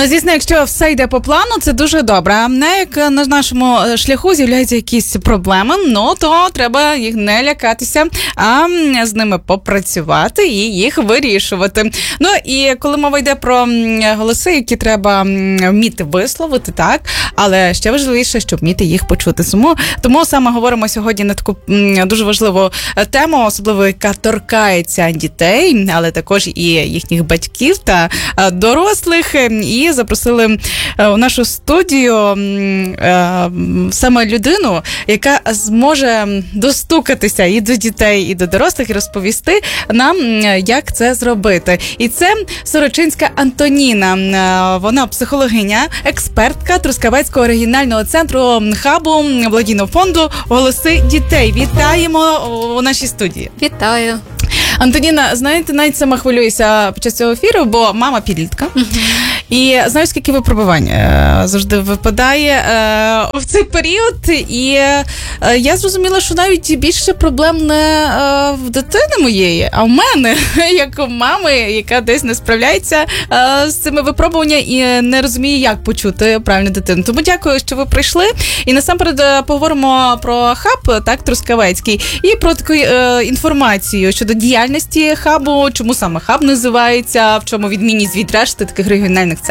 Ну, звісно, якщо все йде по плану, це дуже добре. А не як на нашому шляху з'являються якісь проблеми, то треба їх не лякатися, а з ними попрацювати і їх вирішувати. Ну, і коли мова йде про голоси, які треба вміти висловити, так, але ще важливіше, щоб вміти їх почути. Тому саме говоримо сьогодні на таку дуже важливу тему, особливо яка торкається дітей, але також і їхніх батьків та дорослих. І запросили у нашу студію саме людину, яка зможе достукатися і до дітей, і до дорослих, і розповісти нам, як це зробити. І це Сорочинська Антоніна. Вона психологиня, експертка Трускавецького регіонального центру хабу благодійного фонду «Голоси дітей». Вітаємо у нашій студії. Вітаю. Антоніна, знаєте, навіть сама хвилююся під час цього ефіру, бо мама підлітка. І знаю, скільки випробувань завжди випадає в цей період. І я зрозуміла, що навіть більше проблем не в дитини моєї, а в мене, як у мами, яка десь не справляється з цими випробуваннями і не розуміє, як почути правильно дитину. Тому дякую, що ви прийшли. І насамперед поговоримо про хаб, так, Трускавецький, і про таку інформацію щодо діяльності хабу, чому саме хаб називається, в чому відмінність від решти таких регіональних